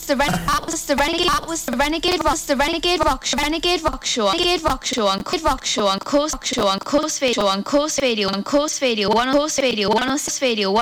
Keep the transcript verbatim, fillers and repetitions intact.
was the ren- that was the renegade that was the renegade rock the renegade rock show renegade rock show renegade rock show on Coast Rock show on Coast show on Coast Radio on Coast Radio on Coast Radio one Coast Radio one oh six Radio